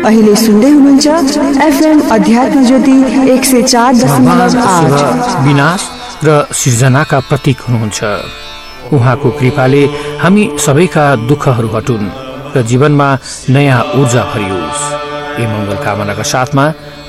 अहिले सुन्दै हुनुहुन्छ एफएम अध्यात्म ज्योति 104.8। विनाश र सृजनाका प्रतीक हुनुहुन्छ। उहाँको कृपाले हामी सबैका दुःखहरू हटुन् र जीवनमा नयाँ ऊर्जा भरियोस्। यी मङ्गल कामनाका साथमा